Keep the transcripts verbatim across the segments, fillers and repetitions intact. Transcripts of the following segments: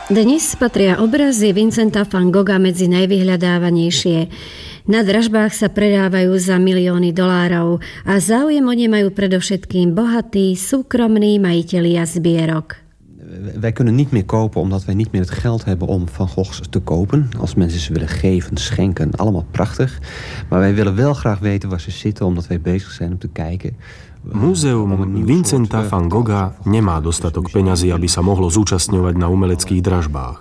Dnes patria obrazy Vincenta van Gogha medzi najvyhľadávanejšie. Na dražbách sa predávajú za milióny dolárov a záujem o ne majú predovšetkým bohatí, súkromní majitelia zbierok. Wij kunnen niet meer kopen omdat wij niet meer het geld hebben om Van Goghs te kopen. Als mensen ze willen geven, schenken, allemaal prachtig. Maar wij willen wel graag weten waar ze zitten, omdat wij bezig zijn om te kijken. Múzeum Vincenta van Gogha nemá dostatok peňazí, aby sa mohlo zúčastňovať na umeleckých dražbách.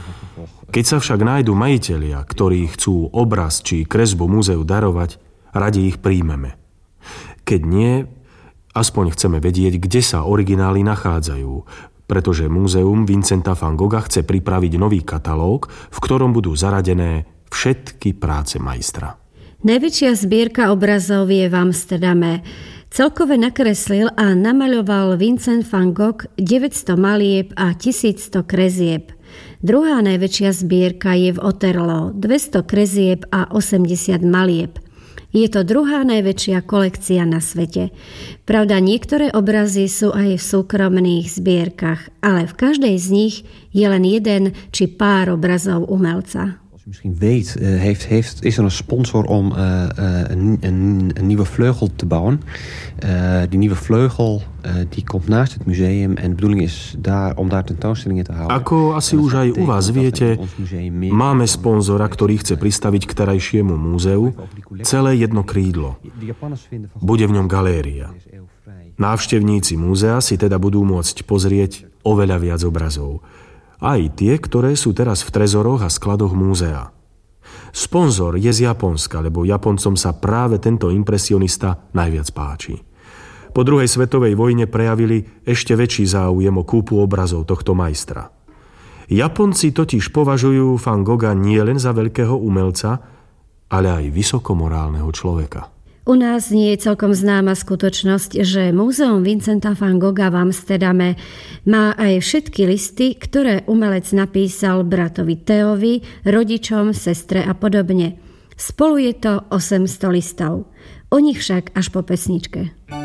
Keď sa však nájdu majitelia, ktorí chcú obraz či kresbu múzeu darovať, radi ich príjmeme. Keď nie, aspoň chceme vedieť, kde sa originály nachádzajú, pretože Múzeum Vincenta van Gogha chce pripraviť nový katalóg, v ktorom budú zaradené všetky práce majstra. Najväčšia zbierka obrazov je v Amsterdame. Celkové nakreslil a namaľoval Vincent van Gogh deväťsto malieb a tisícsto kresieb. Druhá najväčšia zbierka je v Otterlo, dvesto kresieb a osemdesiat malieb. Je to druhá najväčšia kolekcia na svete. Pravda, niektoré obrazy sú aj v súkromných zbierkach, ale v každej z nich je len jeden či pár obrazov umelca. Als u misschien weet, uh, heeft, heeft, is er een sponsor om uh, uh, een, een, een nieuwe vleugel te bouwen. Uh, die nieuwe vleugel uh, die komt naast het museum en de bedoeling is daar, om daar tentoonstellingen te houden. Ako asi už aj u vás viete, máme sponzora, ktorý chce pristaviť k terajšiemu múzeu celé jedno krídlo. Bude v ňom galéria. Návštevníci múzea si teda budú môcť pozrieť oveľa viac obrazov. Aj tie, ktoré sú teraz v trezoroch a skladoch múzea. Sponzor je z Japonska, lebo Japoncom sa práve tento impresionista najviac páči. Po druhej svetovej vojne prejavili ešte väčší záujem o kúpu obrazov tohto majstra. Japonci totiž považujú Van Gogha nie len za veľkého umelca, ale aj vysokomorálneho človeka. U nás nie je celkom známa skutočnosť, že Múzeum Vincenta van Gogha v Amsterdame má aj všetky listy, ktoré umelec napísal bratovi Theovi, rodičom, sestre a podobne. Spolu je to osemsto listov. O nich však až po pesničke.